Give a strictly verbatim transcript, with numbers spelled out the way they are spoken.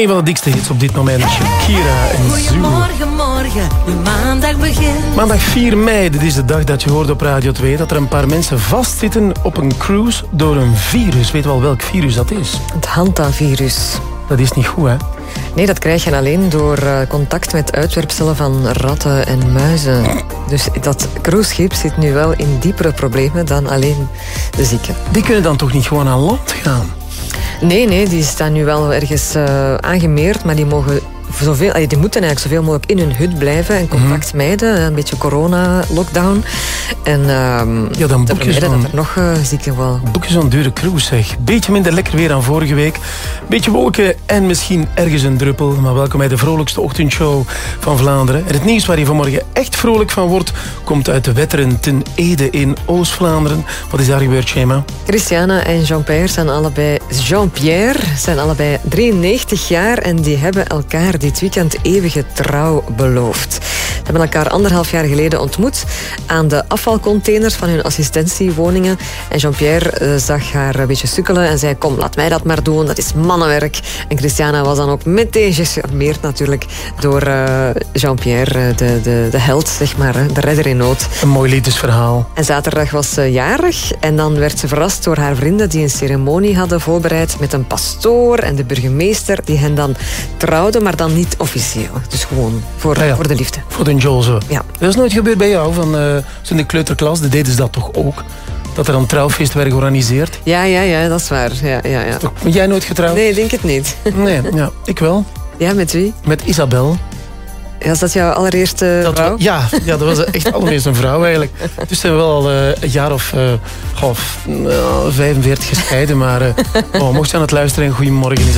Een van de dikste hits op dit moment. Shakira en Zulu. Goedemorgen, morgen. De maandag begint. Maandag vier mei, dit is de dag dat je hoort op Radio twee... dat er een paar mensen vastzitten op een cruise door een virus. Weet wel welk virus dat is? Het hantavirus. Dat is niet goed, hè? Nee, dat krijg je alleen door uh, contact met uitwerpselen van ratten en muizen. Dus dat cruiseschip zit nu wel in diepere problemen dan alleen de zieken. Die kunnen dan toch niet gewoon aan land gaan? Nee, nee, die staan nu wel ergens uh, aangemeerd, maar die mogen... Zoveel, die moeten eigenlijk zoveel mogelijk in hun hut blijven en contact mm-hmm. mijden. Een beetje corona-lockdown. En uh, ja, dan boek je zo'n... dat er nog uh, zieken wel... Boek je zo'n dure cruise, zeg. Beetje minder lekker weer dan vorige week. Beetje wolken en misschien ergens een druppel. Maar welkom bij de vrolijkste ochtendshow van Vlaanderen. En het nieuws waar je vanmorgen echt vrolijk van wordt... komt uit de Wetteren ten Ede in Oost-Vlaanderen. Wat is daar gebeurd, Shema? Christiana en Jean-Pierre zijn allebei... Jean-Pierre zijn allebei drieënnegentig jaar en die hebben elkaar... dit weekend eeuwige trouw beloofd. Ze hebben elkaar anderhalf jaar geleden ontmoet aan de afvalcontainers van hun assistentiewoningen. En Jean-Pierre uh, zag haar een beetje sukkelen en zei, kom, laat mij dat maar doen, dat is mannenwerk. En Christiana was dan ook meteen gecharmeerd natuurlijk door uh, Jean-Pierre, uh, de, de, de held, zeg maar, uh, de redder in nood. Een mooi liefdesverhaal. En zaterdag was ze jarig en dan werd ze verrast door haar vrienden die een ceremonie hadden voorbereid met een pastoor en de burgemeester die hen dan trouwden, maar dan niet officieel. Dus gewoon voor, ja, ja. voor de liefde. Voor de enjoy zo. Ja. Dat is nooit gebeurd bij jou. Van, uh, in de kleuterklas, de deden ze dat toch ook? Dat er een trouwfeest werd georganiseerd? Ja, ja, ja, dat is waar. Ja, ja, ja. Toch, ben jij nooit getrouwd? Nee, ik denk het niet. Nee, ja, ik wel. Ja, met wie? Met Isabel. Ja, was dat jouw allereerste dat vrouw? We, ja, ja, dat was echt allereerst een vrouw eigenlijk. Dus zijn we wel al uh, een jaar of uh, half, uh, vijfenveertig gescheiden. Maar uh, oh, mocht je aan het luisteren, goedemorgen.